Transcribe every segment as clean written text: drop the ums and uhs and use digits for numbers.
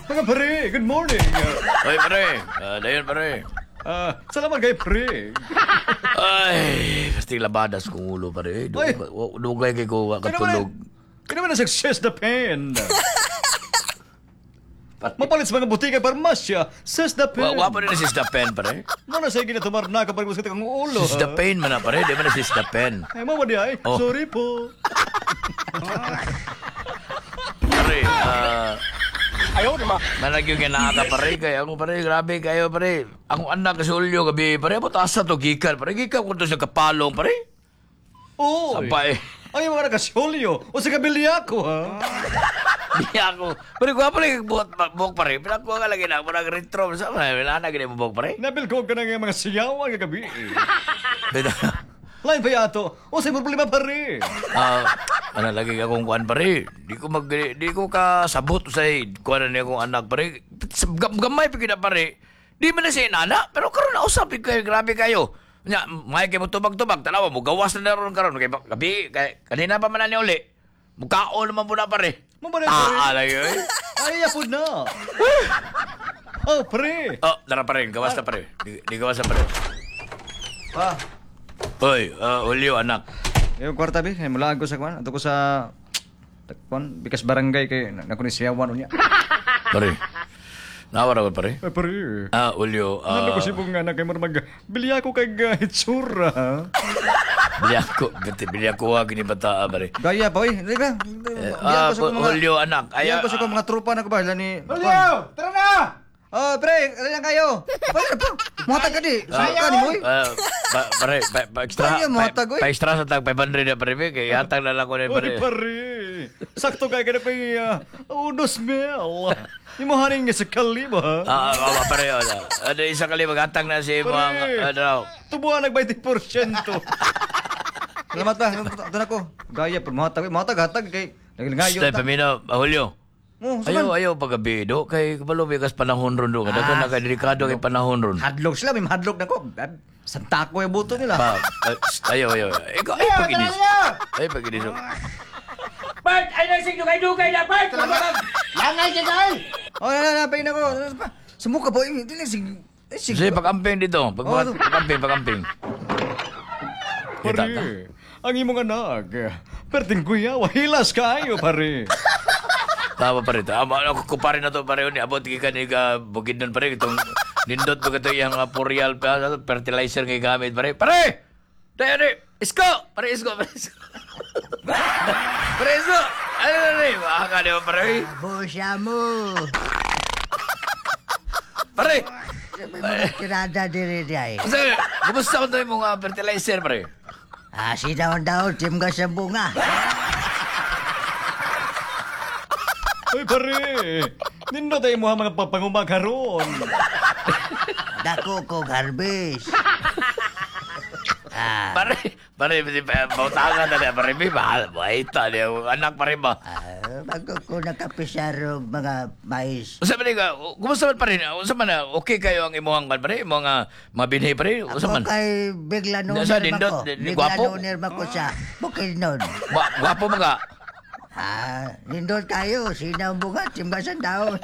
Mga pare, good morning. Oy, pare. Dayon, pare. Salamat kay pre. Ay, pasti labadas kong ulo, pare. Ay. Dugay kay ko katulog. Kaya naman na success the pen. Mapalit sa mga butika parmasya, says the pen. Wa pa rin na sis the pen, pare. Muna sa ginatumar na kapag gusto kang ulo. Sis the pen man na, pare. Di man na sis the pen. Ay, mama di ay. Oh. Sorry po. Pare, Ayaw naman. manag yung kinaka, pare. Kaya ako, pare, grabe kayo, pare. Ang anak kasi ulyo, gabi, pare. Patasa to, gikan, pare. Gikan ko to sa kapalong, pare. Oo. Sampay. Ay, mga nakasyolyo. O sa kabilya ko, ha? Di ako. Pare, ko pare, buhok, pare. Pinakuha ka lagi na. Parang retro. Saan na? Wala na, ganyan mo buhok, pare. Nabil ko ka na nga mga siyawan kagabi. Beda. Lain pa yato. O sa problema pa rin. Ano lagi akong kuan pare. Di ko kasabot sa kuan na akong anak pare. Gamay pa kita pare. Di man na siya inana, pero karon na usap kayo, grabe kayo. Nya, may kay mo tubag-tubag, tanawa mo gawas na naron karon kay gabi kay kanina pa man ni uli. Mukao naman po na pare. Mabalay pa rin. Lagi eh. Ay, yapod na. Oh, pre. Oh, dara pare, gawas na pare. Di gawas na pare. Pa. Oy, Julio anak. Yung kwarta bi, mulaan ko sa kwan. Ato ko sa kwan, bikas barangay kay nakuni siyawan unya. Pare. Nawara ko pare. Ay, pre. Julio. Ano ko si bunga na kay marmag bilya ko kay hitsura. Bili ako gini bata pare. Gaya pa oy, di ba? Julio anak. Ayan ko sa mga trupa na ko ba ni. Julio, tara na! Oh, pre, ano lang kayo? Pwede pa. Muhatag ka di. Saka ni boy. Pare, extra. Kaya mo, tagoy. Pa extra sa tag 500 na pare. Kaya hatag na lang ko na Oy, pare. pare. Sakto kay kada pay unos mel. Imo haring nga sa kalima ha. Pare. Ano isa kali maghatag na si mo ang ano. Tubuhan nag 20%. Salamat ba? Ito na ko. Gaya pa muhatag hatag kay nagilingayo Stay pamino, Julio. Oh, saman. Ayaw pagabi do kay kabalo bigas panahon ron do. Kada ka delikado kay panahon ron. Hadlok sila, may hadlok na ko. Santa ko yung buto nila. Ayaw. Ikaw ay paginis. Ay paginis. Bert, ay nasing dugay-dugay na, Bert! Langay ka dahil! Oh, napay na ko. Sumuka po. Hindi lang Sige, pag-amping dito. Pag-amping. Pare, ang imong anak. Perting kuya, wahilas kayo, pare. Tama pa rin. Ako ko pa rin na to pare. Abot ka ni bukid nun pare. Itong nindot ko ito yung purial fertilizer nga gamit pare. Pare! Dahil isko! Pare isko! Pare isko! Ano na rin? Maka di ba pare? Busya mo. Pare! May mga tirada diri diay. Kasi, kumusta ko ito yung mga fertilizer pare? Sinaon-daon, tim ka sa bunga. Ay, pare. Nindo tayo mo mga papangumakaroon. Dako ko garbis. Pare, bautangan na niya pare. May mahal. Baita niya. Anak pare ba? Bago ko nakapisarog mga mais. Usa man ka, kumusta man pare? Usa man na, okay kayo ang imuhang kan pare? Mga binhi pare? Usa man? Ako kay bigla Nasa nuner nindot, ko. ni Bigla gwapo? nuner ko sa Bukidnon. Gwapo mga. Nindot tayo. Sinaw bunga, tim ka sa daon.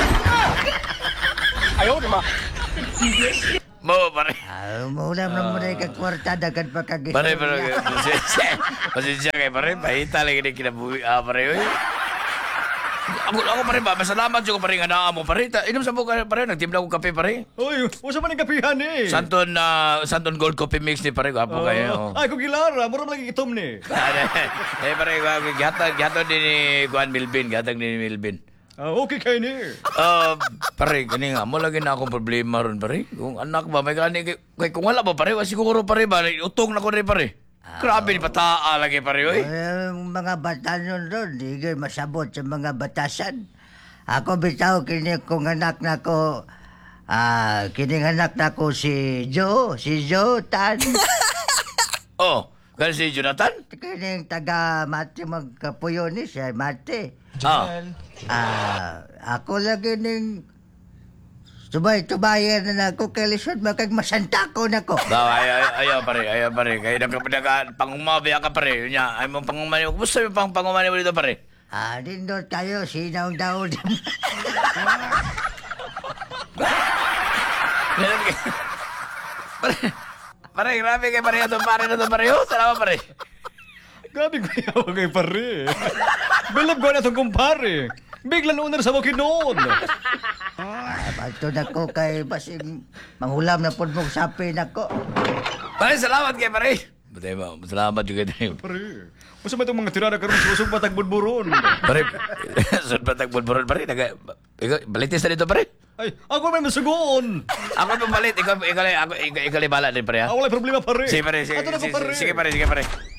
Ayaw naman. Mo pare. Maulam na muna ikakwarta, dagan pa kagistorya. Pare, pasensya kay pare, pahita lagi na kinabuhi, pare, oy. Ako pare ba, masalamat siya ko pare nga naa mo, pare. Inom sa buka, pare, nagtimpla ko kape, pare. Uy, usa man yung kapihan eh. Santon Gold Coffee Mix ni pare, gwapo kayo. Ay, kung gilara, mura lagi itom ni. Pare, gihatag din ni Juan Milbin, gihatag din ni Milbin. Okay kayo ni. Pare, gani nga, mo lagi na akong problema ron, pare. Kung anak ba, may gani, kung wala ba, pare, siguro, pare ba, utong na ko rin, pare. Grabe ni pataa lagi, pare, oy. Ang mga batanon ron, di kayo masabot sa mga batasan. Ako bitaw, kini kong anak na ko, kining anak na ko si Joe Tan. Oh, kasi si Jonathan? Kining taga Mate magkapuyo ni siya, Mate. Ako lagi ning Tubay-tubayan na ako kay lisod makagmasanta ko na ko. Ayaw pare. Kaya nagpangumabi ka pare. Nya, ay mo pangumani. Gusto mo pang pangumani mo dito pare? Nindot kayo, sinaw daw. Pare, grabe kay pare itong pare na itong pare. Oh, salamat pare. Grabe ko yawa kay pare. Bilab ko na itong kumpare. Bigla lunar sa wakid noon. Bato na ko kay basing manghulam na po mong sapi na ko. Pare, salamat kay pare. Batay mo, salamat juga tayo. Pare, masa ba itong mga tirada karon sa usog patag budburon? Pare, saan pa tagpulburon pare? Balitis na dito pare. Ay, ako may masugon. Ako pa balit, ikaw bala din pare ha. Wala problema pare. Sige pare, Ato na ko, pare. sige pare.